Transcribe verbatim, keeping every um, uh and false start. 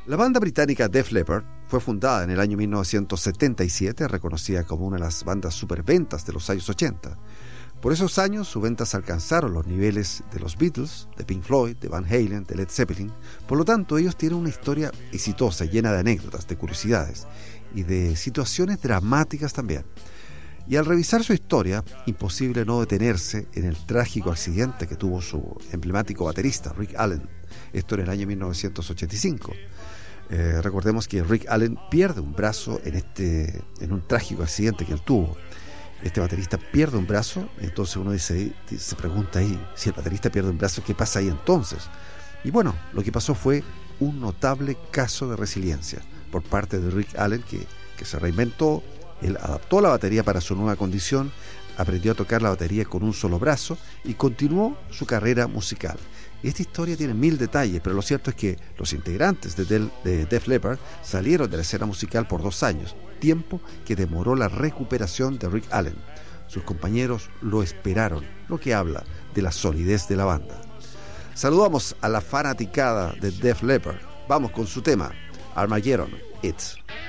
La banda británica Def Leppard fue fundada en el año mil novecientos setenta y siete, reconocida como una de las bandas superventas de los años ochenta. Por esos años, sus ventas alcanzaron los niveles de los Beatles, de Pink Floyd, de Van Halen, de Led Zeppelin. Por lo tanto, ellos tienen una historia exitosa, llena de anécdotas, de curiosidades y de situaciones dramáticas también. Y al revisar su historia, imposible no detenerse en el trágico accidente que tuvo su emblemático baterista, Rick Allen. Esto en el año mil novecientos ochenta y cinco. Eh, recordemos que Rick Allen pierde un brazo en, este, en un trágico accidente que él tuvo. Este baterista pierde un brazo, entonces uno dice, se pregunta ahí, si el baterista pierde un brazo, ¿qué pasa ahí entonces? Y bueno, lo que pasó fue un notable caso de resiliencia por parte de Rick Allen, que, que se reinventó. Él adaptó la batería para su nueva condición, aprendió a tocar la batería con un solo brazo y continuó su carrera musical. Esta historia tiene mil detalles, pero lo cierto es que los integrantes de, Del, de Def Leppard salieron de la escena musical por dos años, tiempo que demoró la recuperación de Rick Allen. Sus compañeros lo esperaron, lo que habla de la solidez de la banda. Saludamos a la fanaticada de Def Leppard. Vamos con su tema, Armageddon, It's.